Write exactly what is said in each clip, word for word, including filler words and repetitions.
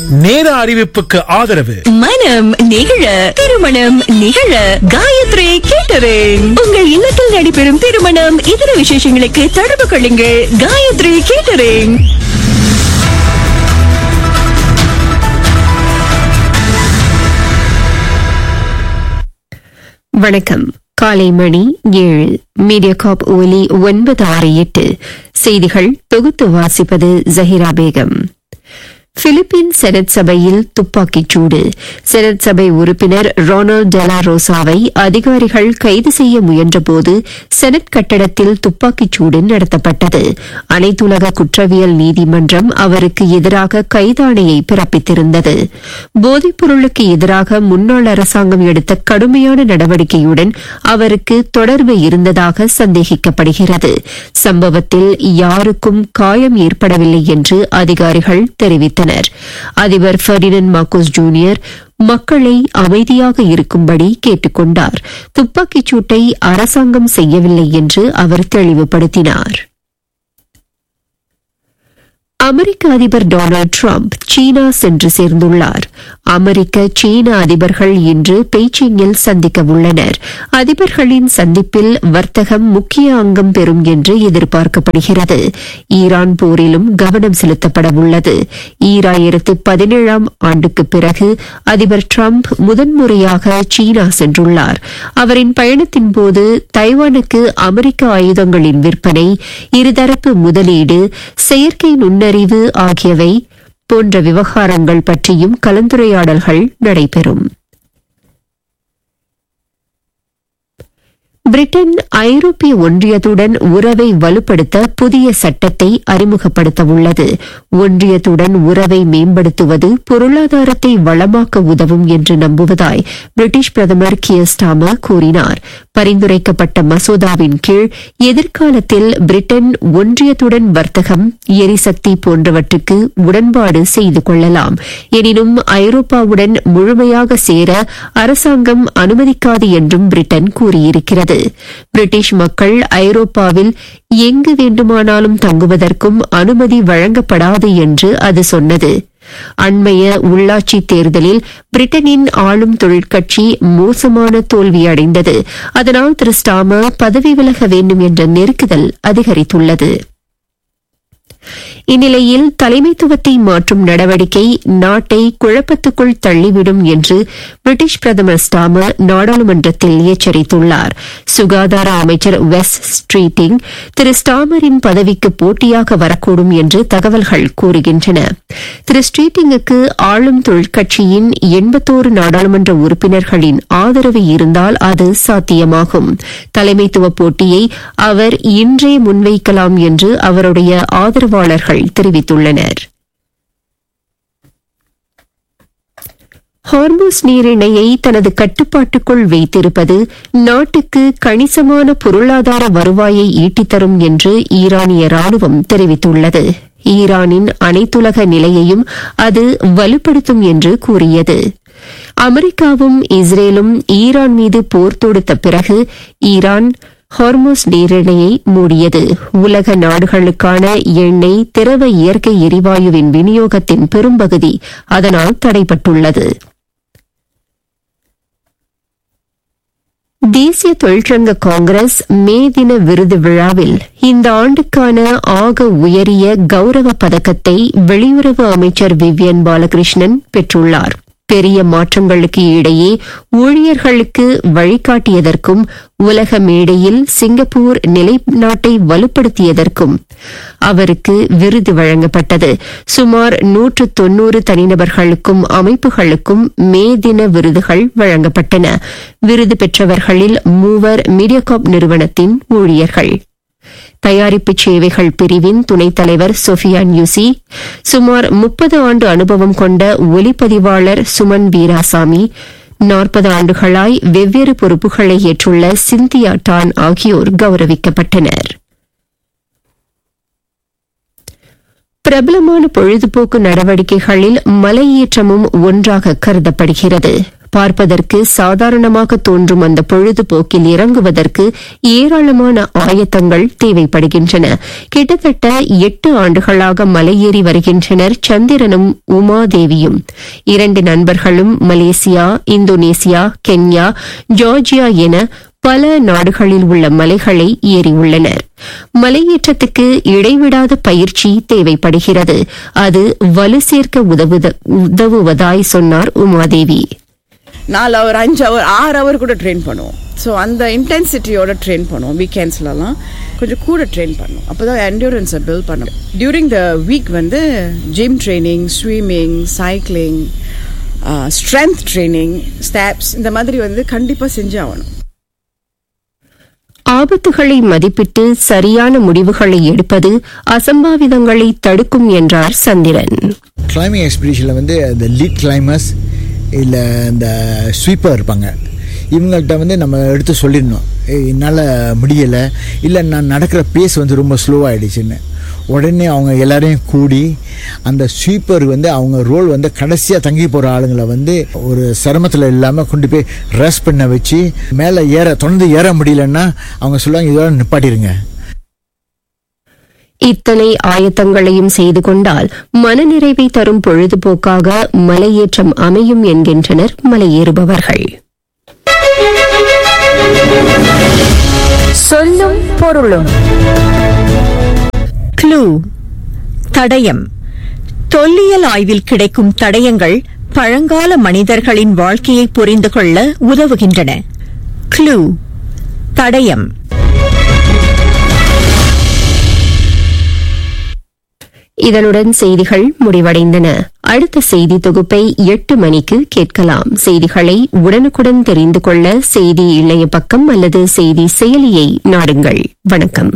நேர அறிவிப்புக்கு ஆதரவு மனம் நிகழ திருமணம் நிகழ காயத்ரி கேட்டரிங். உங்கள் இல்லத்தில் நடைபெறும் திருமணம் இதர விசேஷங்களுக்கு தொடர்பு கொள்ளுங்கள். காயத்ரி கேட்டரிங். வணக்கம். காலை மணி ஏழு. மீடியாகாப் ஒலி ஒன்பது ஆறு எட்டு. செய்திகள் தொகுத்து வாசிப்பது ஜஹிரா பேகம். பிலிப்பீன் செனட் சபையில் துப்பாக்கிச் சூடு. செனட் சபை உறுப்பினர் ரொனால்ட் டெலா ரோசாவை அதிகாரிகள் கைது செய்ய முயன்றபோது செனட் கட்டடத்தில் துப்பாக்கிச் சூடு நடத்தப்பட்டது. அனைத்துலக குற்றவியல் நீதிமன்றம் அவருக்கு எதிராக கைதாணையை பிறப்பித்திருந்தது. போதைப் பொருளுக்கு எதிராக முன்னாள் அரசாங்கம் எடுத்த கடுமையான நடவடிக்கையுடன் அவருக்கு தொடர்பு இருந்ததாக சந்தேகிக்கப்படுகிறது. சம்பவத்தில் யாருக்கும் காயம் ஏற்படவில்லை என்று அதிகாரிகள் தெரிவித்தனர். அதிபர் பெர்டினண்ட் மார்கோஸ் ஜூனியர் மக்களை அமைதியாக இருக்கும்படி கேட்டுக் கொண்டார். துப்பாக்கிச் சூட்டை அரசாங்கம் செய்யவில்லை என்று அவர் தெளிவுபடுத்தினார். அமெரிக்க அதிபர் டொனால்டு டிரம்ப் சீனா சென்று சேர்ந்துள்ளார். அமெரிக்க சீன அதிபர்கள் இன்று பெய்ஜிங்கில் சந்திக்க உள்ளனர். அதிபர்களின் சந்திப்பில் வர்த்தகம் முக்கிய அங்கம் பெறும் என்று எதிர்பார்க்கப்படுகிறது. ஈரான் போரிலும் கவனம் செலுத்தப்பட உள்ளது. ஈராயிரத்து பதினேழாம் ஆண்டுக்கு பிறகு அதிபர் டிரம்ப் முதன்முறையாக சீனா சென்றுள்ளார். அவரின் பயணத்தின் போது தைவானுக்கு அமெரிக்க ஆயுதங்களின் விற்பனை, இருதரப்பு முதலீடு, செயற்கை நுண்ணறிவு ஆகியவை போன்ற விவகாரங்கள் பற்றியும் கலந்துரையாடல்கள் நடைபெறும். பிரிட்டன் ஐரோப்பிய ஒன்றியத்துடன் உறவை வலுப்படுத்த புதிய சட்டத்தை அறிமுகப்படுத்த உள்ளது. ஒன்றியத்துடன் உறவை மேம்படுத்துவது பொருளாதாரத்தை வளமாக்க உதவும் என்று நம்புவதாய் பிரிட்டிஷ் பிரதமர் கியர் ஸ்டார்மர் கூறினார். பரிந்துரைக்கப்பட்ட மசோதாவின் கீழ் எதிர்காலத்தில் பிரிட்டன் ஒன்றியத்துடன் வர்த்தகம், எரிசக்தி போன்றவற்றுக்கு உடன்பாடு செய்து கொள்ளலாம். எனினும் ஐரோப்பாவுடன் முழுமையாக சேர அரசாங்கம் அனுமதிக்காது என்றும் பிரிட்டன் கூறியிருக்கிறது. பிரிட்டிஷ் மக்கள் ஐரோப்பாவில் எங்கு வேண்டுமானாலும் தங்குவதற்கும் அனுமதி வழங்கப்படாது என்று அது சொன்னது. அண்மைய உள்ளாட்சி தேர்தலில் பிரிட்டனின் ஆளும் தொழிற்கட்சி மோசமான தோல்வியடைந்தது. அதனால் திரு ஸ்டார்மர் பதவி விலக வேண்டும் என்ற நெருக்குதல் அதிகரித்துள்ளது. இந்நிலையில் தலைமைத்துவத்தை மாற்றும் நடவடிக்கை நாட்டை குழப்பத்துக்குள் தள்ளிவிடும் என்று பிரிட்டிஷ் பிரதமர் ஸ்டார்மர் நாடாளுமன்றத்தில் எச்சரித்துள்ளார். சுகாதார அமைச்சர் வெஸ் ஸ்ட்ரீட்டிங் திரு ஸ்டார்மரின் பதவிக்கு போட்டியாக வரக்கூடும் என்று தகவல்கள் கூறுகின்றன. திரு ஸ்ட்ரீட்டிங்குக்கு ஆளும் தொழிற்கட்சியின் எண்பத்தோரு நாடாளுமன்ற உறுப்பினர்களின் ஆதரவு இருந்தால் அது சாத்தியமாகும். தலைமைத்துவ போட்டியை அவர் இன்றே முன்வைக்கலாம் என்று அவருடைய ஆதரவாளர்கள் தெரிவித்துள்ளனர். ஹார்முஸ் நீரிணையை தனது கட்டுப்பாட்டுக்குள் வைத்திருப்பது நாட்டுக்கு கணிசமான பொருளாதார வருவாயை ஈட்டித்தரும் என்று ஈரானிய ராணுவம் தெரிவித்துள்ளது. ஈரானின் அனைத்துலக நிலையையும் அது வலுப்படுத்தும் என்று கூறியது. அமெரிக்காவும் இஸ்ரேலும் ஈரான் மீது போர் தொடுத்த பிறகு ஈரான் ஹார்முஸ் நீரிணையை மூடியது. உலக நாடுகளுக்கான எண்ணெய், திரவ இயற்கை எரிவாயுவின் விநியோகத்தின் பெரும்பகுதி அதனால் தடைப்பட்டுள்ளது. தேசிய தொழிற்சங்க காங்கிரஸ் மே தின விருது விழாவில் இந்த ஆண்டுக்கான ஆக உயரிய கௌரவ பதக்கத்தை வெளியுறவு அமைச்சர் விவியன் பாலகிருஷ்ணன் பெற்றுள்ளார். பெரிய மாற்றங்களுக்கு இடையே ஊழியர்களுக்கு வழிகாட்டியதற்கும் உலக மேடையில் சிங்கப்பூர் நிலைநாட்டை வலுப்படுத்தியதற்கும் அவருக்கு விருது வழங்கப்பட்டது. சுமார் நூற்று தொன்னூறு தனிநபர்களுக்கும் அமைப்புகளுக்கும் மே தின விருதுகள் வழங்கப்பட்டன. விருது பெற்றவர்களில் மூவர் மீடியாகாப் நிறுவனத்தின் ஊழியர்கள். தயாரிப்பு சேவைகள் பிரிவின் துணைத் தலைவர் சோஃபியான் யூசி, சுமார் முப்பது ஆண்டு அனுபவம் கொண்ட ஒலிப்பதிவாளர் சுமன் வீராசாமி, நாற்பது ஆண்டுகளாய் வெவ்வேறு பொறுப்புகளை ஏற்றுள்ள சிந்தியா டான் ஆகியோர் கௌரவிக்கப்பட்டனர். பிரபலமான பொழுதுபோக்கு நடவடிக்கைகளில் மலையேற்றமும் ஒன்றாக கருதப்படுகிறது. பார்ப்பதற்கு சாதாரணமாக தோன்றும் அந்த பொழுதுபோக்கில் இறங்குவதற்கு ஏராளமான ஆயத்தங்கள் தேவைப்படுகின்றன. கிட்டத்தட்ட எட்டு ஆண்டுகளாக மலையேறி வருகின்றனர் சந்திரனும் உமாதேவியும். இரண்டு நண்பர்களும் மலேசியா, இந்தோனேசியா, கென்யா, ஜார்ஜியா என பல நாடுகளில் உள்ள மலைகளை ஏறியுள்ளனர். மலையேற்றத்துக்கு இடைவிடாத பயிற்சி தேவைப்படுகிறது. அது வலு சேர்க்க உதவுவதாய் சொன்னார் உமாதேவி. நாலு அவர் அஞ்சு அவர் ஆறு அவர் கூட ட்ரெயின் பண்ணுவோம். ஸோ அந்த இன்டென்சிட்டியோட ட்ரெயின் பண்ணுவோம். வீக்கெண்ட்ஸ்லலாம் கொஞ்சம் கூட ட்ரெயின் பண்ணுவோம். அப்போ தான் என்டூரன்ஸை பில்ட் பண்ணுவோம். டியூரிங் த வீக் வந்து gym training, swimming, cycling, strength training, steps இந்த மாதிரி வந்து கண்டிப்பாக செஞ்சு ஆகணும். ஆபத்துகளை மதிப்பிட்டு சரியான முடிவுகளை எடுப்பது அசம்பாவிதங்களை தடுக்கும் என்றார் சந்திரன். கிளைம்பிங் எக்ஸ்பெடிஷனில் வந்து இந்த லீட் கிளைமர்ஸ் இல்லை இந்த ஸ்வீப்பர் இருப்பாங்க. இவங்கள்ட்ட வந்து நம்ம எடுத்து சொல்லிடணும், என்னால் முடியலை, இல்லை நான் நடக்கிற பேஸ் வந்து ரொம்ப ஸ்லோவாகிடுச்சுன்னு. உடனே அவங்க எல்லாரையும் கூடி அந்த ஸ்வீப்பர் வந்து அவங்க ரோல் வந்து கடைசியாக தங்கி போகிற ஆளுங்களை வந்து ஒரு சிரமத்தில் இல்லாமல் கொண்டு போய் ரெஸ்ட் பண்ண வச்சு மேலே ஏற தொடர்ந்து ஏற முடியலன்னா அவங்க சொல்லுவாங்க, இதோட நிப்பாட்டிருங்க. இத்தனை ஆயத்தங்களையும் செய்து கொண்டால் மனநிறைவை தரும் பொழுதுபோக்காக மலையேற்றம் அமையும் என்கின்றனர் மலையேறுபவர்கள். சொல்லும் பொருளும். க்ளூ, தடயம். தொல்லியல் ஆய்வில் கிடைக்கும் தடயங்கள் பழங்கால மனிதர்களின் வாழ்க்கையை புரிந்து கொள்ள உதவுகின்றன. க்ளூ, தடயம். இதனுடன் செய்திகள் முடிவடைந்தன. அடுத்த செய்தி தொகுப்பை எட்டு மணிக்கு கேட்கலாம். செய்திகளை உடனுக்குடன் தெரிந்து கொள்ள செய்தி இணைய பக்கம் அல்லது செய்தி செயலியை நாடுங்கள். வணக்கம்.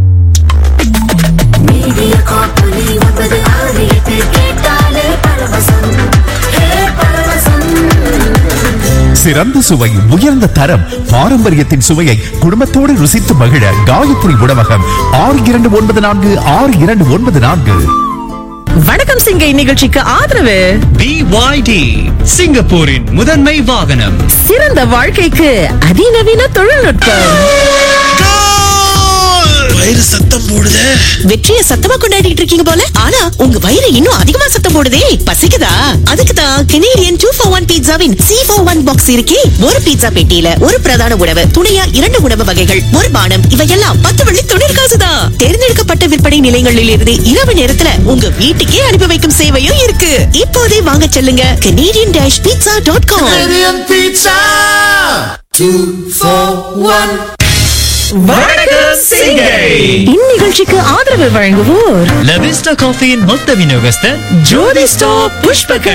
சிறந்த சுவை, உயர்ந்த தரம், பாரம்பரியத்தின் சுவையை குடும்பத்தோடு ருசித்து மகிழ காயத்ரி உணவகம். ஆறு இரண்டு ஒன்பது நான்கு ஆறு இரண்டு ஒன்பது நான்கு. வணக்கம் சிங்கை நிகழ்ச்சிக்கு ஆதரவு பி ஒய் டி, சிங்கப்பூரின் முதன்மை வாகனம். சிறந்த வாழ்க்கைக்கு அதிநவீன தொழில்நுட்பம். வயிறு சத்தம் போடுதே. வெற்றியை சத்தமா கொண்டாடிட்டு இருக்கீங்க போல. ஆனா உங்க வயிறு இன்னும் அதிகமா சத்தம் போடுதே. பசிக்குதா? அதுக்குதான் Canadian two for one பீட்சாவின் C for one box இருக்கே. ஒரு பீட்சா பெட்டியில ஒரு பிரதான உணவு, துணையா இரண்டு உணவு வகைகள், ஒரு பானம், இவையெல்லாம் பத்து வெள்ளி தொழில் காசுதான். தேர்ந்தெடுக்கப்பட்ட விற்பனை நிலையங்களில் இருந்து இரவு நேரத்துல உங்க வீட்டுக்கே அனுப்பி வைக்கும் சேவையும் இருக்கு. இப்போதே வாங்க செல்லுங்க Canadian dash pizza dot com. வணக்கம் சிங்கை. இந்நிகழ்ச்சிக்கு ஆதரவு வழங்குவோர் லவிஸ்டா காஃபியின் மொத்த விநியோகஸ்தர் ஜோதி ஸ்டாப் புஷ்பகர்.